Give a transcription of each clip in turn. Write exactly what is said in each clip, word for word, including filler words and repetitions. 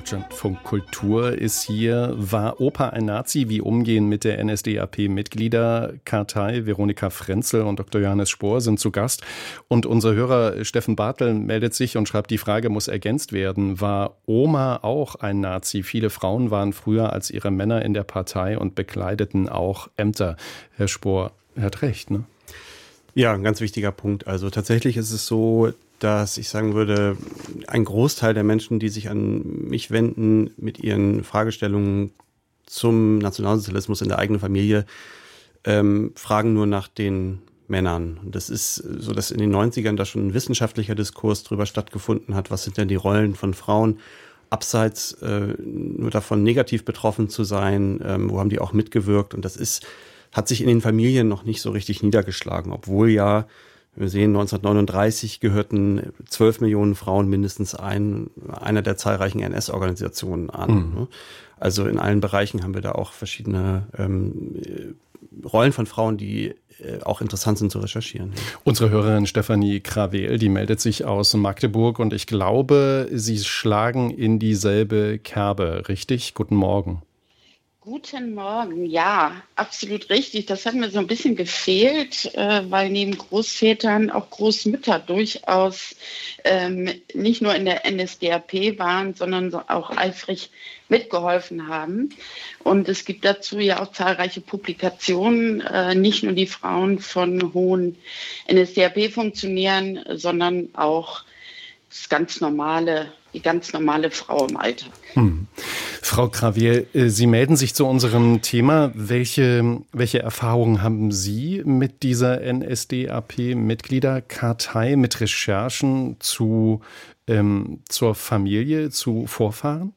Deutschlandfunk Kultur ist hier. War Opa ein Nazi? Wie umgehen mit der N S D A P-Mitgliederkartei? Veronika Frenzel und Doktor Johannes Spohr sind zu Gast. Und unser Hörer Steffen Bartel meldet sich und schreibt, die Frage muss ergänzt werden. War Oma auch ein Nazi? Viele Frauen waren früher als ihre Männer in der Partei und bekleideten auch Ämter. Herr Spohr, er hat recht, ne? Ja, ein ganz wichtiger Punkt. Also tatsächlich ist es so, dass ich sagen würde, ein Großteil der Menschen, die sich an mich wenden mit ihren Fragestellungen zum Nationalsozialismus in der eigenen Familie, ähm, fragen nur nach den Männern. Und das ist so, dass in den neunzigern da schon ein wissenschaftlicher Diskurs drüber stattgefunden hat, was sind denn die Rollen von Frauen, abseits äh, nur davon negativ betroffen zu sein, ähm, wo haben die auch mitgewirkt. Und das ist, hat sich in den Familien noch nicht so richtig niedergeschlagen, obwohl ja, wir sehen, neunzehnhundertneununddreißig gehörten zwölf Millionen Frauen mindestens ein, einer der zahlreichen N S-Organisationen an. Mhm. Also in allen Bereichen haben wir da auch verschiedene ähm, Rollen von Frauen, die äh, auch interessant sind zu recherchieren. Unsere Hörerin Stefanie Krawel, die meldet sich aus Magdeburg und ich glaube, Sie schlagen in dieselbe Kerbe, richtig? Guten Morgen. Guten Morgen, ja, absolut richtig. Das hat mir so ein bisschen gefehlt, äh, weil neben Großvätern auch Großmütter durchaus ähm, nicht nur in der N S D A P waren, sondern so auch eifrig mitgeholfen haben. Und es gibt dazu ja auch zahlreiche Publikationen, äh, nicht nur die Frauen von hohen N S D A P-Funktionären, sondern auch das ganz normale, die ganz normale Frau im Alltag. Hm. Frau Krawel, Sie melden sich zu unserem Thema. Welche, welche Erfahrungen haben Sie mit dieser N S D A P-Mitgliederkartei, mit Recherchen zu, ähm, zur Familie, zu Vorfahren?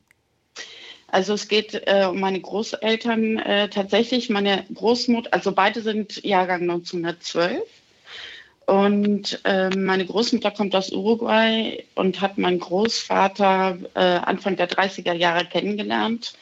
Also es geht äh, um meine Großeltern äh, tatsächlich. Meine Großmutter, also beide sind Jahrgang neunzehnhundertzwölf. Und äh, meine Großmutter kommt aus Uruguay und hat meinen Großvater äh, Anfang der dreißiger Jahre kennengelernt.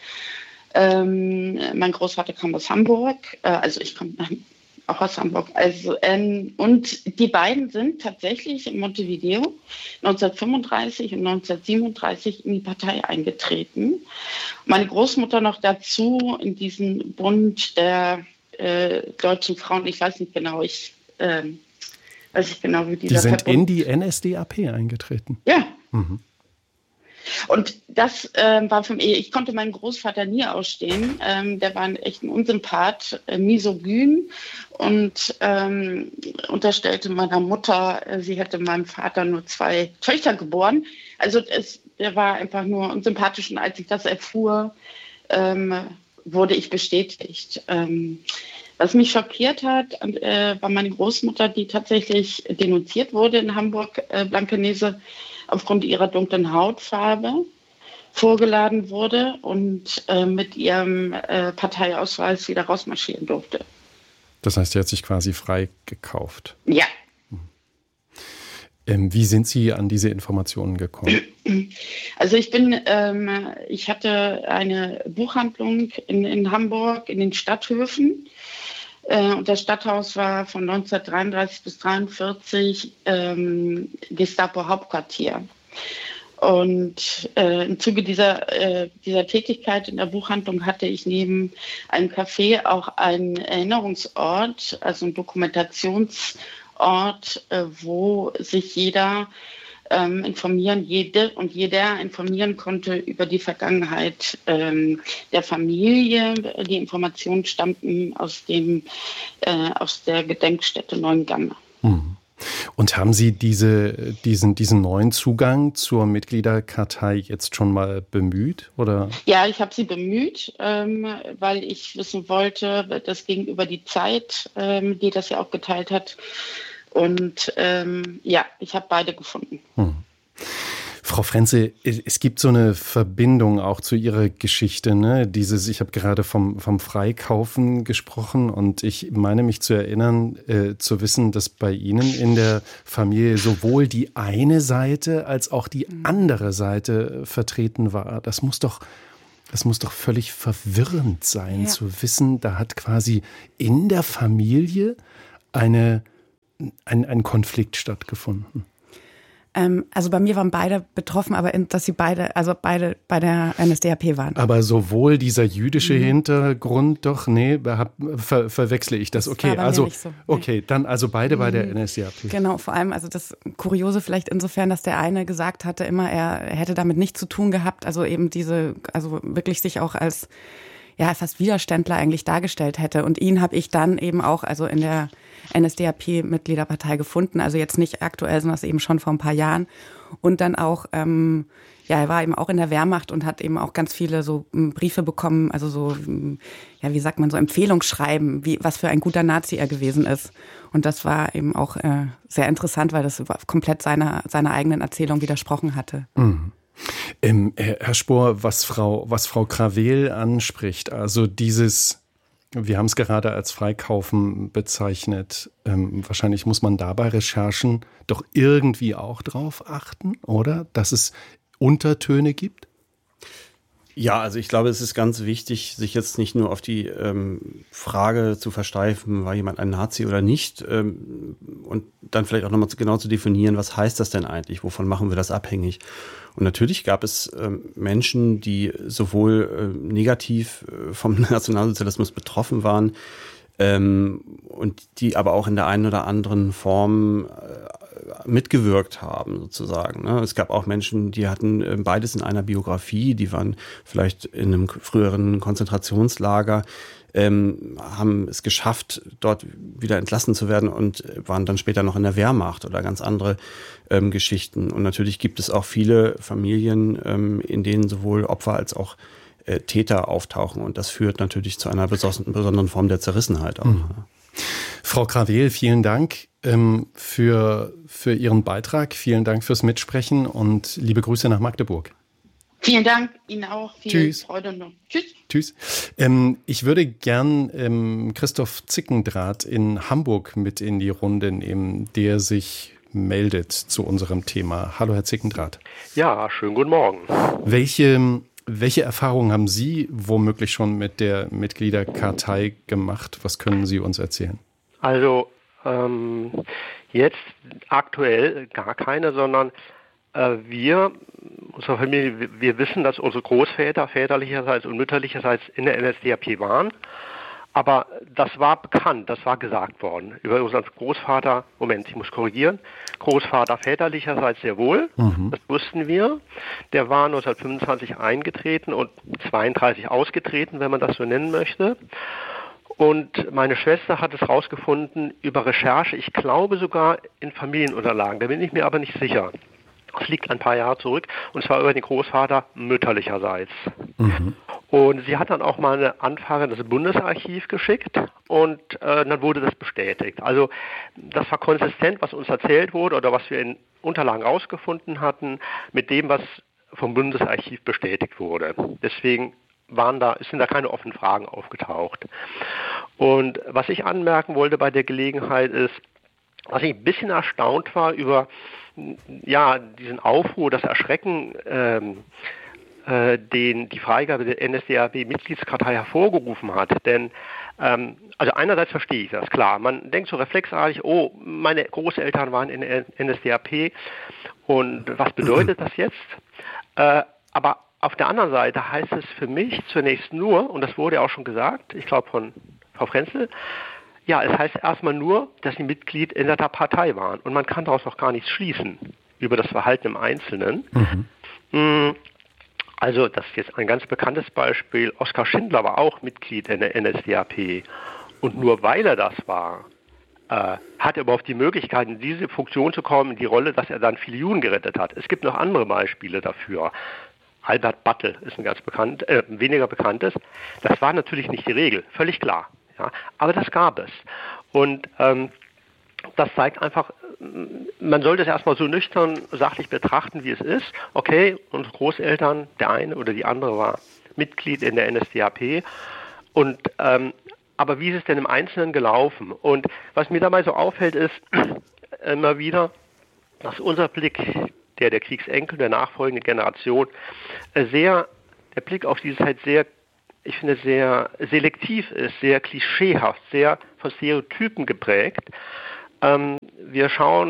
Ähm, mein Großvater kam aus Hamburg, äh, also ich komme auch aus Hamburg. Also, ähm, und die beiden sind tatsächlich in Montevideo neunzehnhundertfünfunddreißig und neunzehnhundertsiebenunddreißig in die Partei eingetreten. Meine Großmutter noch dazu in diesen Bund der äh, deutschen Frauen, ich weiß nicht genau, ich... Äh, weiß ich genau, wie dieser Die sind Verbund in die N S D A P eingetreten? Ja. Mhm. Und das äh, war für mich, ich konnte meinen Großvater nie ausstehen. Ähm, der war ein echt ein Unsympath, äh, misogyn und ähm, unterstellte meiner Mutter, äh, sie hätte meinem Vater nur zwei Töchter geboren. Also es, der war einfach nur unsympathisch und als ich das erfuhr, ähm, wurde ich bestätigt. Ähm, Was mich schockiert hat, äh, war meine Großmutter, die tatsächlich denunziert wurde in Hamburg, äh, Blankenese, aufgrund ihrer dunklen Hautfarbe vorgeladen wurde und äh, mit ihrem äh, Parteiausweis wieder rausmarschieren durfte. Das heißt, sie hat sich quasi frei gekauft. Ja. Ähm, wie sind Sie an diese Informationen gekommen? Also ich bin, ähm, ich hatte eine Buchhandlung in, in Hamburg, in den Stadthöfen. Äh, und das Stadthaus war von neunzehnhundertdreiunddreißig bis neunzehnhundertdreiundvierzig ähm, Gestapo-Hauptquartier. Und äh, im Zuge dieser, äh, dieser Tätigkeit in der Buchhandlung hatte ich neben einem Café auch einen Erinnerungsort, also einen Dokumentationsort, äh, wo sich jeder ähm, informieren, jede und jeder informieren konnte über die Vergangenheit ähm, der Familie. Die Informationen stammten aus, dem, äh, aus der Gedenkstätte Neuengamme. Mhm. Und haben Sie diese, diesen, diesen neuen Zugang zur Mitgliederkartei jetzt schon mal bemüht? Oder? Ja, ich habe sie bemüht, ähm, weil ich wissen wollte, dass gegenüber die Zeit, ähm, die das ja auch geteilt hat. Und ähm, ja, ich habe beide gefunden. Hm. Frau Frenzel, es gibt so eine Verbindung auch zu Ihrer Geschichte, ne? Dieses, ich habe gerade vom, vom Freikaufen gesprochen und ich meine mich zu erinnern, äh, zu wissen, dass bei Ihnen in der Familie sowohl die eine Seite als auch die andere Seite vertreten war. Das muss doch, das muss doch völlig verwirrend sein, ja, zu wissen, da hat quasi in der Familie eine, ein, ein Konflikt stattgefunden. Ähm, also bei mir waren beide betroffen, aber in, dass sie beide, also beide bei der N S D A P waren. Aber sowohl dieser jüdische mhm. Hintergrund, doch, nee, hab, ver, verwechsle ich das. Okay, das also, so, nee. okay, dann also beide mhm. bei der N S D A P. Genau, vor allem, also das Kuriose vielleicht insofern, dass der eine gesagt hatte immer, er hätte damit nichts zu tun gehabt, also eben diese, also wirklich sich auch als, ja, fast Widerständler eigentlich dargestellt hätte. Und ihn habe ich dann eben auch, also in der N S D A P-Mitgliederpartei gefunden, also jetzt nicht aktuell, sondern eben schon vor ein paar Jahren. Und dann auch, ähm, ja, er war eben auch in der Wehrmacht und hat eben auch ganz viele so Briefe bekommen, also so, ja, wie sagt man, so Empfehlungsschreiben, wie, was für ein guter Nazi er gewesen ist. Und das war eben auch äh, sehr interessant, weil das komplett seiner, seiner eigenen Erzählung widersprochen hatte. Mhm. Ähm, Herr Spohr, was Frau, was Frau Craveel anspricht, also dieses, wir haben es gerade als Freikaufen bezeichnet, ähm, wahrscheinlich muss man da bei Recherchen doch irgendwie auch drauf achten, oder? Dass es Untertöne gibt? Ja, also ich glaube, es ist ganz wichtig, sich jetzt nicht nur auf die ähm, Frage zu versteifen, war jemand ein Nazi oder nicht, ähm, und dann vielleicht auch nochmal genau zu definieren, was heißt das denn eigentlich, wovon machen wir das abhängig? Und natürlich gab es ähm, Menschen, die sowohl äh, negativ äh, vom Nationalsozialismus betroffen waren, ähm, und die aber auch in der einen oder anderen Form äh, mitgewirkt haben, sozusagen. Ne? Es gab auch Menschen, die hatten äh, beides in einer Biografie, die waren vielleicht in einem früheren Konzentrationslager, ähm, haben es geschafft, dort wieder entlassen zu werden und waren dann später noch in der Wehrmacht oder ganz andere ähm, Geschichten. Und natürlich gibt es auch viele Familien, ähm, in denen sowohl Opfer als auch äh, Täter auftauchen. Und das führt natürlich zu einer besonderen Form der Zerrissenheit auch. Mhm. Frau Craveel, vielen Dank ähm, für, für Ihren Beitrag. Vielen Dank fürs Mitsprechen und liebe Grüße nach Magdeburg. Vielen Dank, Ihnen auch. Viel Tschüss. Freude noch. Tschüss. Tschüss. Ähm, ich würde gern ähm, Christoph Zickendrath in Hamburg mit in die Runde nehmen, der sich meldet zu unserem Thema. Hallo, Herr Zickendrath. Ja, schönen guten Morgen. Welche, welche Erfahrungen haben Sie womöglich schon mit der Mitgliederkartei gemacht? Was können Sie uns erzählen? Also ähm, jetzt aktuell gar keine, sondern äh, wir, unsere Familie, wir wissen, dass unsere Großväter väterlicherseits und mütterlicherseits in der N S D A P waren. Aber das war bekannt, das war gesagt worden. Über unseren Großvater, Moment, ich muss korrigieren, Großvater väterlicherseits sehr wohl, mhm. das wussten wir. Der war neunzehnhundertfünfundzwanzig eingetreten und zweiunddreißig ausgetreten, wenn man das so nennen möchte. Und meine Schwester hat es rausgefunden über Recherche, ich glaube sogar in Familienunterlagen, da bin ich mir aber nicht sicher. Es liegt ein paar Jahre zurück, und zwar über den Großvater mütterlicherseits. Mhm. Und sie hat dann auch mal eine Anfrage in das Bundesarchiv geschickt und äh, dann wurde das bestätigt. Also das war konsistent, was uns erzählt wurde oder was wir in Unterlagen rausgefunden hatten, mit dem, was vom Bundesarchiv bestätigt wurde. Deswegen waren da, sind da keine offenen Fragen aufgetaucht. Und was ich anmerken wollte bei der Gelegenheit ist, was ich ein bisschen erstaunt war über ja, diesen Aufruhr, das Erschrecken, ähm, äh, den die Freigabe der N S D A P-Mitgliedskartei hervorgerufen hat. Denn, ähm, also einerseits verstehe ich das, klar. Man denkt so reflexartig, oh, meine Großeltern waren in der N S D A P und was bedeutet das jetzt? Äh, aber auf der anderen Seite heißt es für mich zunächst nur, und das wurde ja auch schon gesagt, ich glaube von Frau Frenzel, ja, es heißt erstmal nur, dass sie Mitglied in der Partei waren. Und man kann daraus noch gar nichts schließen über das Verhalten im Einzelnen. Mhm. Also das ist jetzt ein ganz bekanntes Beispiel. Oskar Schindler war auch Mitglied in der N S D A P. Und nur weil er das war, äh, hat er überhaupt die Möglichkeit, in diese Funktion zu kommen, in die Rolle, dass er dann viele Juden gerettet hat. Es gibt noch andere Beispiele dafür. Albert Battel ist ein ganz bekannt, äh, weniger bekanntes. Das war natürlich nicht die Regel, völlig klar. Ja, aber das gab es. Und ähm, das zeigt einfach, man sollte es erstmal so nüchtern, sachlich betrachten, wie es ist. Okay, unsere Großeltern, der eine oder die andere war Mitglied in der N S D A P. Und, ähm, aber wie ist es denn im Einzelnen gelaufen? Und was mir dabei so auffällt, ist immer wieder, dass unser Blick, der der Kriegsenkel, der nachfolgenden Generation, sehr, der Blick auf diese Zeit sehr, ich finde, sehr selektiv ist, sehr klischeehaft, sehr von Stereotypen geprägt. Ähm, wir schauen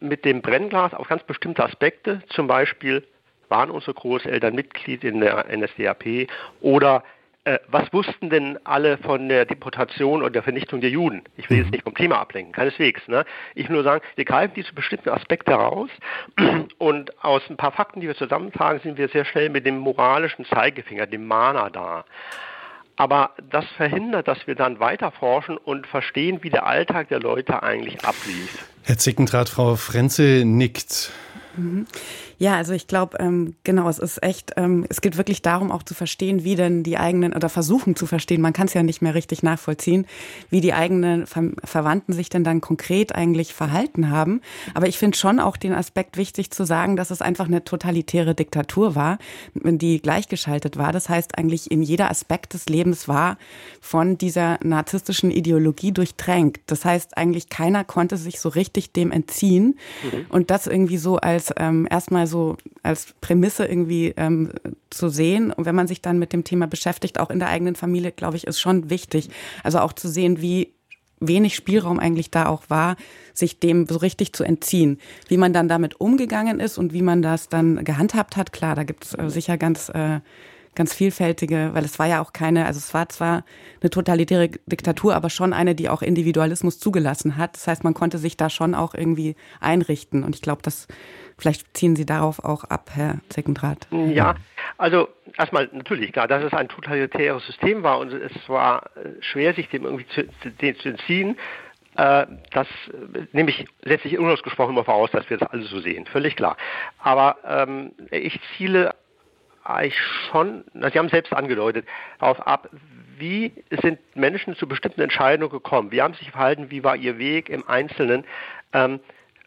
mit dem Brennglas auf ganz bestimmte Aspekte, zum Beispiel waren unsere Großeltern Mitglied in der N S D A P oder äh, was wussten denn alle von der Deportation und der Vernichtung der Juden? Ich will jetzt nicht vom Thema ablenken, keineswegs. Ne? Ich will nur sagen, wir greifen diese bestimmten Aspekte heraus und aus ein paar Fakten, die wir zusammentragen, sind wir sehr schnell mit dem moralischen Zeigefinger, dem Mahner da. Aber das verhindert, dass wir dann weiter forschen und verstehen, wie der Alltag der Leute eigentlich ablief. Herr Zickendrath, Frau Frenze nickt. Mhm. Ja, also ich glaube, ähm, genau, es ist echt, ähm, es geht wirklich darum, auch zu verstehen, wie denn die eigenen, oder versuchen zu verstehen, man kann es ja nicht mehr richtig nachvollziehen, wie die eigenen Ver- Verwandten sich denn dann konkret eigentlich verhalten haben. Aber ich finde schon auch den Aspekt wichtig zu sagen, dass es einfach eine totalitäre Diktatur war, die gleichgeschaltet war. Das heißt eigentlich, in jeder Aspekt des Lebens war von dieser narzisstischen Ideologie durchtränkt. Das heißt eigentlich, keiner konnte sich so richtig dem entziehen. Mhm. Und das irgendwie so als ähm, erstmal so als Prämisse irgendwie ähm, zu sehen. Und wenn man sich dann mit dem Thema beschäftigt, auch in der eigenen Familie, glaube ich, ist schon wichtig. Also auch zu sehen, wie wenig Spielraum eigentlich da auch war, sich dem so richtig zu entziehen. Wie man dann damit umgegangen ist und wie man das dann gehandhabt hat, klar, da gibt es äh, sicher ganz äh, ganz vielfältige, weil es war ja auch keine, also es war zwar eine totalitäre Diktatur, aber schon eine, die auch Individualismus zugelassen hat. Das heißt, man konnte sich da schon auch irgendwie einrichten. Und ich glaube, das vielleicht ziehen Sie darauf auch ab, Herr Zickendrath. Ja, also erstmal natürlich klar, dass es ein totalitäres System war und es war schwer, sich dem irgendwie zu, dem zu entziehen. Äh, das nehme ich letztlich unausgesprochen immer voraus, dass wir das alle so sehen. Völlig klar. Aber ähm, ich ziele eigentlich schon, Sie haben selbst angedeutet, darauf ab, wie sind Menschen zu bestimmten Entscheidungen gekommen? Wie haben sie sich verhalten? Wie war ihr Weg im Einzelnen? Ähm,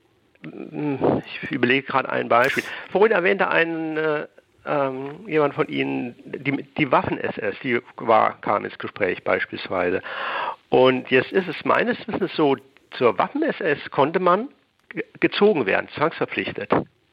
ich überlege gerade ein Beispiel. Vorhin erwähnte ein, äh, ähm, jemand von Ihnen die, die Waffen-S S, die war, kam ins Gespräch beispielsweise. Und jetzt ist es meines Wissens so, zur Waffen-S S konnte man ge- gezogen werden, zwangsverpflichtet.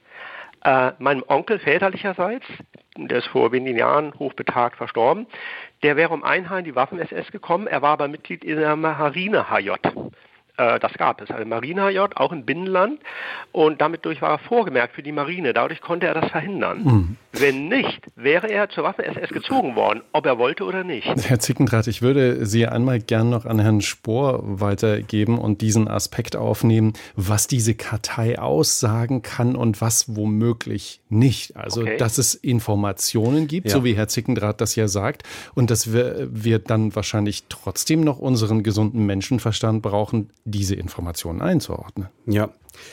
Äh, meinem Onkel väterlicherseits, der ist vor wenigen Jahren hochbetagt verstorben, der wäre um Einheim in die Waffen-S S gekommen, er war aber Mitglied in der Marine-H J. Äh, das gab es, eine Marine-H J, auch im Binnenland, und damit durch war er vorgemerkt für die Marine, dadurch konnte er das verhindern. Mhm. Wenn nicht, wäre er zur Waffen-S S gezogen worden, ob er wollte oder nicht. Herr Zickendrath, ich würde Sie einmal gern noch an Herrn Spohr weitergeben und diesen Aspekt aufnehmen, was diese Kartei aussagen kann und was womöglich nicht. Also, okay. Dass es Informationen gibt, ja. So wie Herr Zickendrath das ja sagt, und dass wir, wir dann wahrscheinlich trotzdem noch unseren gesunden Menschenverstand brauchen, diese Informationen einzuordnen. Ja.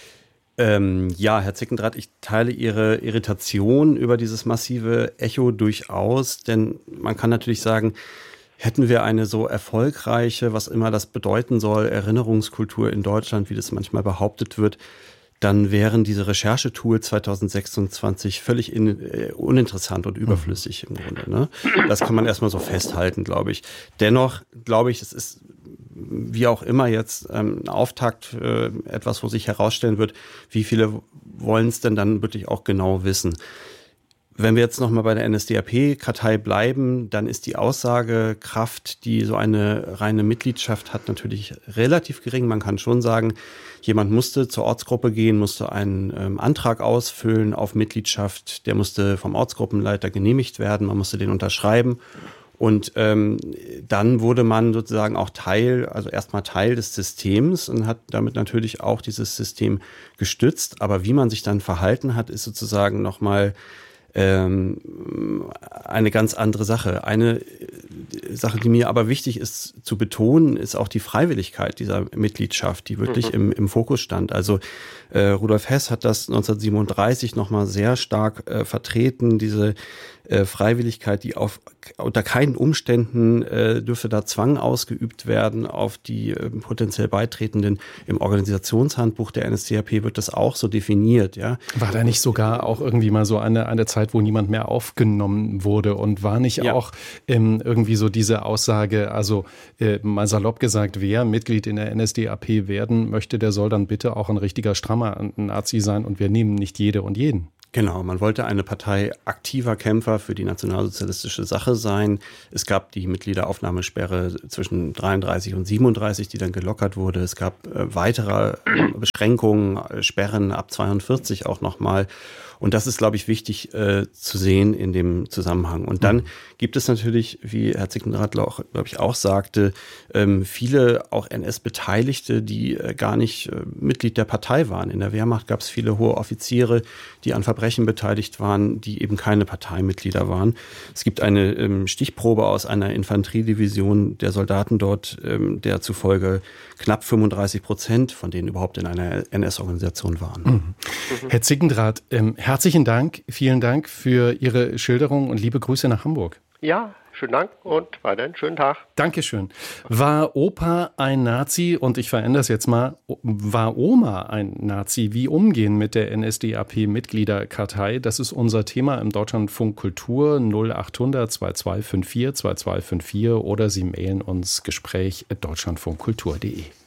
Ähm, ja, Herr Zickendrath, ich teile Ihre Irritation über dieses massive Echo durchaus, denn man kann natürlich sagen, hätten wir eine so erfolgreiche, was immer das bedeuten soll, Erinnerungskultur in Deutschland, wie das manchmal behauptet wird, dann wären diese Recherchetools zwanzig sechsundzwanzig völlig in, äh, uninteressant und überflüssig im Grunde. Ne? Das kann man erstmal so festhalten, glaube ich. Dennoch glaube ich, es ist wie auch immer jetzt ähm, ein Auftakt, äh, etwas, wo sich herausstellen wird, wie viele wollen es denn dann wirklich auch genau wissen. Wenn wir jetzt nochmal bei der N S D A P-Kartei bleiben, dann ist die Aussagekraft, die so eine reine Mitgliedschaft hat, natürlich relativ gering. Man kann schon sagen, jemand musste zur Ortsgruppe gehen, musste einen ähm, Antrag ausfüllen auf Mitgliedschaft, der musste vom Ortsgruppenleiter genehmigt werden, man musste den unterschreiben. Und ähm, dann wurde man sozusagen auch Teil, also erstmal Teil des Systems und hat damit natürlich auch dieses System gestützt. Aber wie man sich dann verhalten hat, ist sozusagen nochmal ähm, eine ganz andere Sache. Eine Sache, die mir aber wichtig ist zu betonen, ist auch die Freiwilligkeit dieser Mitgliedschaft, die wirklich mhm. im, im Fokus stand. Also äh, Rudolf Hess hat das neunzehnhundertsiebenunddreißig nochmal sehr stark äh, vertreten, diese äh, Freiwilligkeit, die auf unter keinen Umständen äh, dürfte da Zwang ausgeübt werden auf die äh, potenziell Beitretenden. Im Organisationshandbuch der N S D A P wird das auch so definiert. Ja. War da nicht sogar auch irgendwie mal so eine, eine Zeit, wo niemand mehr aufgenommen wurde, und war nicht ja. auch ähm, irgendwie so diese Aussage, also äh, mal salopp gesagt, wer Mitglied in der N S D A P werden möchte, der soll dann bitte auch ein richtiger strammer Nazi sein, und wir nehmen nicht jede und jeden. Genau, man wollte eine Partei aktiver Kämpfer für die nationalsozialistische Sache sein. Es gab die Mitgliederaufnahmesperre zwischen dreiunddreißig und siebenunddreißig, die dann gelockert wurde. Es gab äh, weitere äh, Beschränkungen, äh, Sperren ab zweiundvierzig auch nochmal. Und das ist, glaube ich, wichtig äh, zu sehen in dem Zusammenhang. Und dann gibt es natürlich, wie Herr Zickenradler auch, glaube ich, auch sagte, ähm, viele auch N S-Beteiligte, die äh, gar nicht äh, Mitglied der Partei waren. In der Wehrmacht gab es viele hohe Offiziere, die an Verbrechen beteiligt waren, die eben keine Parteimitglieder waren. Es gibt eine ähm, Stichprobe aus einer Infanteriedivision der Soldaten dort, ähm, der zufolge knapp fünfunddreißig Prozent von denen überhaupt in einer N S-Organisation waren. Mhm. Mhm. Herr Zickendrath, ähm, herzlichen Dank, vielen Dank für Ihre Schilderung und liebe Grüße nach Hamburg. Ja, schönen Dank und weiterhin schönen Tag. Dankeschön. War Opa ein Nazi? Und ich verändere es jetzt mal. War Oma ein Nazi? Wie umgehen mit der N S D A P-Mitgliederkartei? Das ist unser Thema im Deutschlandfunk Kultur null achthundert zweiundzwanzig fünfundvierzig zweiundzwanzig fünfundvierzig oder Sie mailen uns gespräch at deutschlandfunkkultur punkt de.